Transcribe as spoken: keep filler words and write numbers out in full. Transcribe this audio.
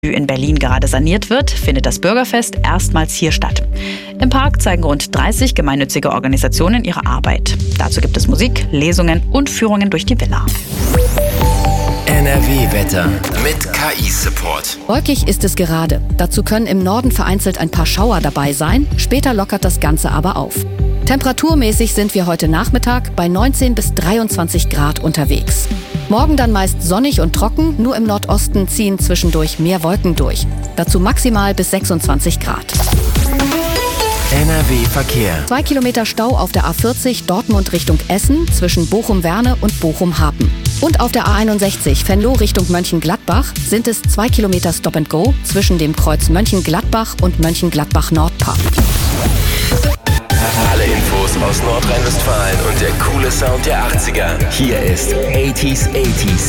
in Berlin gerade saniert wird, findet das Bürgerfest erstmals hier statt. Im Park zeigen rund dreißig gemeinnützige Organisationen ihre Arbeit. Dazu gibt es Musik, Lesungen und Führungen durch die Villa. N R W-Wetter mit K I-Support. Wolkig ist es gerade. Dazu können im Norden vereinzelt ein paar Schauer dabei sein. Später lockert das Ganze aber auf. Temperaturmäßig sind wir heute Nachmittag bei neunzehn bis dreiundzwanzig Grad unterwegs. Morgen dann meist sonnig und trocken, nur im Nordosten ziehen zwischendurch mehr Wolken durch. Dazu maximal bis sechsundzwanzig Grad. N R W-Verkehr. Zwei Kilometer Stau auf der A vierzig Dortmund Richtung Essen zwischen Bochum-Werne und Bochum-Hapen. Und auf der A einundsechzig Venlo Richtung Mönchengladbach sind es zwei Kilometer Stop and Go zwischen dem Kreuz Mönchengladbach und Mönchengladbach-Nordpark. Alle Infos aus Nordrhein-Westfalen und der coole Sound der achtziger. Hier ist achtziger achtzig